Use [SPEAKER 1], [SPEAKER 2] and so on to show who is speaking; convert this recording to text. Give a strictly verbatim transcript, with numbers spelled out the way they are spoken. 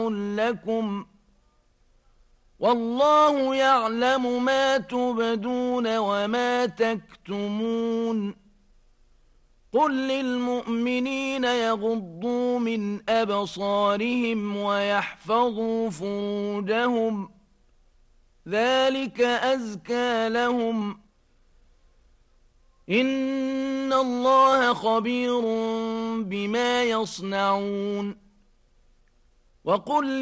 [SPEAKER 1] لكم والله يعلم ما تبدون وما تكتمون قل للمؤمنين يغضوا من أبصارهم ويحفظوا فروجهم ذلك أزكى لهم إن الله خبير بما يصنعون وقل